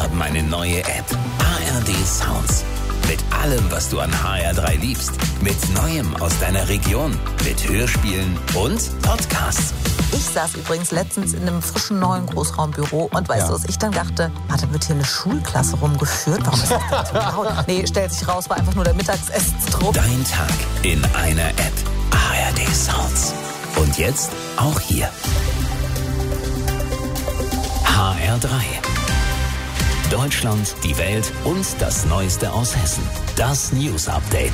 haben eine neue App. ARD Sounds. Mit allem, was du an HR3 liebst. Mit Neuem aus deiner Region. Mit Hörspielen und Podcasts. Ich saß übrigens letztens in einem frischen neuen Großraumbüro und weißt du, was ich dann dachte? Da wird hier eine Schulklasse rumgeführt. Warum ist das denn so laut? Nee, stellt sich raus, war einfach nur der Mittagsessensdruck. Dein Tag in einer App. ARD Sounds. Und jetzt auch hier. HR3. Deutschland, die Welt und das Neueste aus Hessen. Das News Update.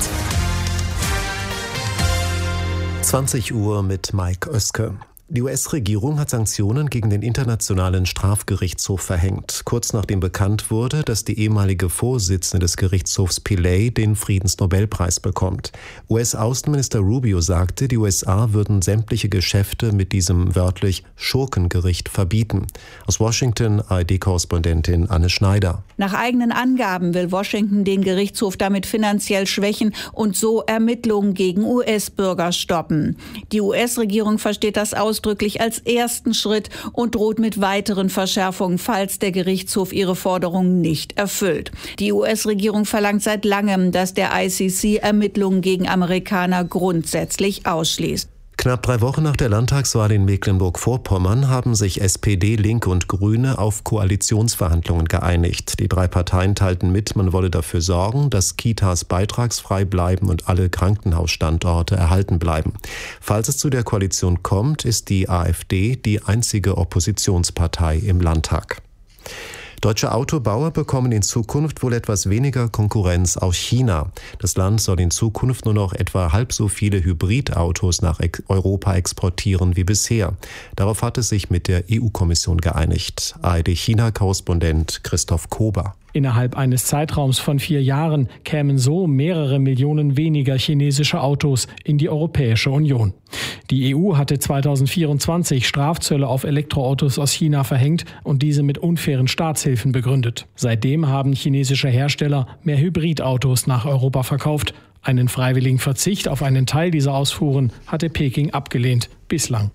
20 Uhr mit Mike Oeske. Die US-Regierung hat Sanktionen gegen den Internationalen Strafgerichtshof verhängt, kurz nachdem bekannt wurde, dass die ehemalige Vorsitzende des Gerichtshofs Pillay den Friedensnobelpreis bekommt. US-Außenminister Rubio sagte, die USA würden sämtliche Geschäfte mit diesem wörtlich Schurkengericht verbieten. Aus Washington ARD-Korrespondentin Anne Schneider. Nach eigenen Angaben will Washington den Gerichtshof damit finanziell schwächen und so Ermittlungen gegen US-Bürger stoppen. Die US-Regierung versteht das ausdrücklich als ersten Schritt und droht mit weiteren Verschärfungen, falls der Gerichtshof ihre Forderungen nicht erfüllt. Die US-Regierung verlangt seit langem, dass der ICC Ermittlungen gegen Amerikaner grundsätzlich ausschließt. Knapp 3 Wochen nach der Landtagswahl in Mecklenburg-Vorpommern haben sich SPD, Linke und Grüne auf Koalitionsverhandlungen geeinigt. Die 3 Parteien teilten mit, man wolle dafür sorgen, dass Kitas beitragsfrei bleiben und alle Krankenhausstandorte erhalten bleiben. Falls es zu der Koalition kommt, ist die AfD die einzige Oppositionspartei im Landtag. Deutsche Autobauer bekommen in Zukunft wohl etwas weniger Konkurrenz aus China. Das Land soll in Zukunft nur noch etwa halb so viele Hybridautos nach Europa exportieren wie bisher. Darauf hat es sich mit der EU-Kommission geeinigt. ARD-China-Korrespondent Christoph Kober. Innerhalb eines Zeitraums von 4 Jahren kämen so mehrere Millionen weniger chinesische Autos in die Europäische Union. Die EU hatte 2024 Strafzölle auf Elektroautos aus China verhängt und diese mit unfairen Staatshilfen begründet. Seitdem haben chinesische Hersteller mehr Hybridautos nach Europa verkauft. Einen freiwilligen Verzicht auf einen Teil dieser Ausfuhren hatte Peking abgelehnt, bislang.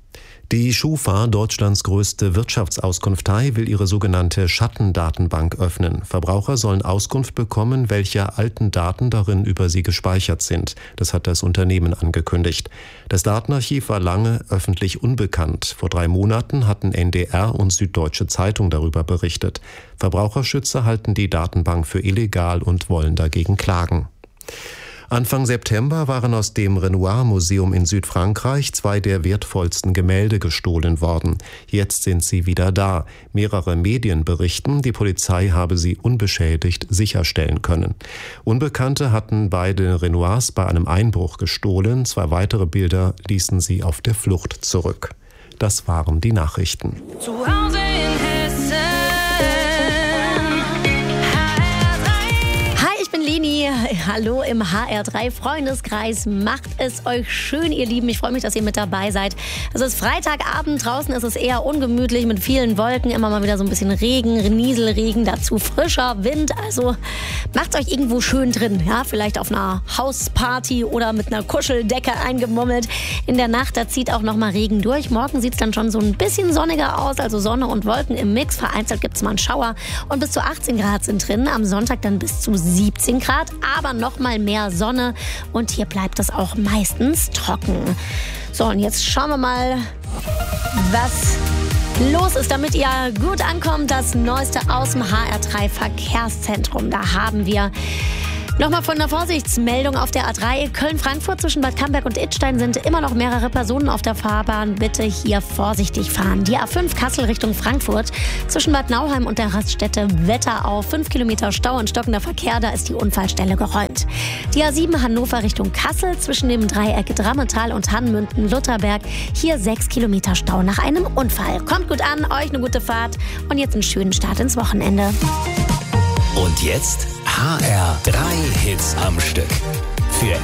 Die Schufa, Deutschlands größte Wirtschaftsauskunftei, will ihre sogenannte Schattendatenbank öffnen. Verbraucher sollen Auskunft bekommen, welche alten Daten darin über sie gespeichert sind. Das hat das Unternehmen angekündigt. Das Datenarchiv war lange öffentlich unbekannt. Vor 3 Monaten hatten NDR und Süddeutsche Zeitung darüber berichtet. Verbraucherschützer halten die Datenbank für illegal und wollen dagegen klagen. Anfang September waren aus dem Renoir-Museum in Südfrankreich 2 der wertvollsten Gemälde gestohlen worden. Jetzt sind sie wieder da. Mehrere Medien berichten, die Polizei habe sie unbeschädigt sicherstellen können. Unbekannte hatten beide Renoirs bei einem Einbruch gestohlen. 2 weitere Bilder ließen sie auf der Flucht zurück. Das waren die Nachrichten. Zu Hause in Hessen. Hallo im HR3 Freundeskreis. Macht es euch schön, ihr Lieben. Ich freue mich, dass ihr mit dabei seid. Es ist Freitagabend. Draußen ist es eher ungemütlich mit vielen Wolken. Immer mal wieder so ein bisschen Regen, Nieselregen, dazu frischer Wind. Also macht euch irgendwo schön drin. Ja, vielleicht auf einer Hausparty oder mit einer Kuscheldecke eingemummelt. In der Nacht, da zieht auch noch mal Regen durch. Morgen sieht es dann schon so ein bisschen sonniger aus. Also Sonne und Wolken im Mix. Vereinzelt gibt es mal einen Schauer. Und bis zu 18 Grad sind drin. Am Sonntag dann bis zu 17 Grad. Aber noch mal mehr Sonne und hier bleibt es auch meistens trocken. So, und jetzt schauen wir mal, was los ist, damit ihr gut ankommt. Das Neueste aus dem HR3 Verkehrszentrum. Da haben wir nochmal von der Vorsichtsmeldung auf der A3 Köln-Frankfurt zwischen Bad Camberg und Idstein sind immer noch mehrere Personen auf der Fahrbahn. Bitte hier vorsichtig fahren. Die A5 Kassel Richtung Frankfurt zwischen Bad Nauheim und der Raststätte Wetterau. 5 Kilometer Stau und stockender Verkehr, da ist die Unfallstelle geräumt. Die A7 Hannover Richtung Kassel zwischen dem Dreieck Drammetal und Hannmünden-Lutherberg. Hier 6 Kilometer Stau nach einem Unfall. Kommt gut an, euch eine gute Fahrt und jetzt einen schönen Start ins Wochenende. Und jetzt HR3 Hits am Stück. Für